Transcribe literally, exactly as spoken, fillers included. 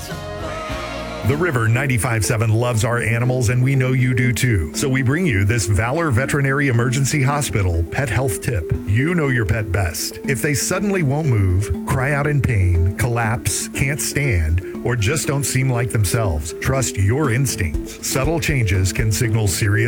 The River ninety-five point seven loves our animals, and we know you do too. So we bring you this Valor Veterinary Emergency Hospital pet health tip. You know your pet best. If they suddenly won't move, cry out in pain, collapse, can't stand, or just don't seem like themselves, trust your instincts. Subtle changes can signal serious